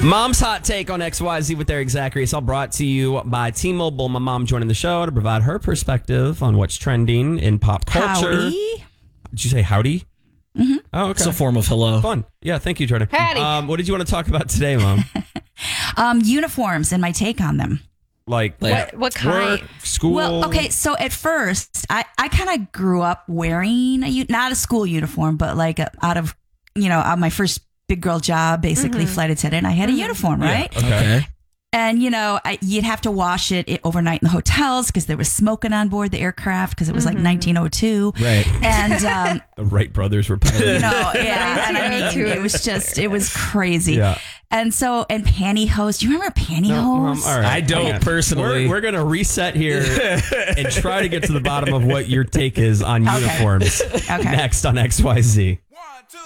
Mom's hot take on XYZ with Eric Zachary. It's all brought to you by T-Mobile. My mom joining the show to provide her perspective on what's trending in pop culture. Howdy. Did you say howdy? Mm-hmm. Oh, okay. It's a form of hello. Fun. Yeah, thank you, Jordan. Howdy. What did you want to talk about today, Mom? Uniforms and my take on them. Like What kind? work, school? Well, okay, so at first, I kind of grew up wearing, not a school uniform, but like out of my first big girl job, basically flight attendant, I had a uniform, right? Okay. And, you'd have to wash it overnight in the hotels because there was smoking on board the aircraft because it was like 1902. Right. And, The Wright brothers were piloting. yeah, and I mean, it was crazy. Yeah. And pantyhose. Do you remember pantyhose? All right. I don't personally. We're going to reset here and try to get to the bottom of what your take is on uniforms. Okay. Next on XYZ.